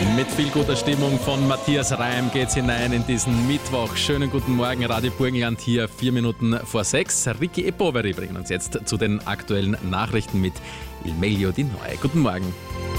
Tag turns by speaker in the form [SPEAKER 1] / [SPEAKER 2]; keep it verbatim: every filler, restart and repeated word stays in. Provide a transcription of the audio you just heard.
[SPEAKER 1] Mit viel guter Stimmung von Matthias Reim geht's hinein in diesen Mittwoch. Schönen guten Morgen, Radio Burgenland hier, vier Minuten vor sechs. Ricky Epoveri bringen uns jetzt zu den aktuellen Nachrichten mit Il Meglio di Noi. Guten Morgen.